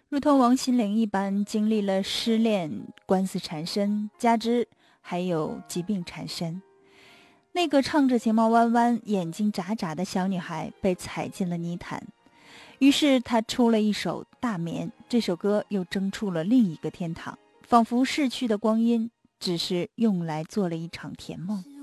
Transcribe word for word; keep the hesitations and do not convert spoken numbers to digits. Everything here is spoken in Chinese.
如同王心凌一般，经历了失恋、官司缠身，加之还有疾病缠身。那个唱着睫毛弯弯、眼睛眨眨的小女孩被踩进了泥潭，于是她出了一首《大眠》，这首歌又蒸出了另一个天堂，仿佛逝去的光阴只是用来做了一场甜梦。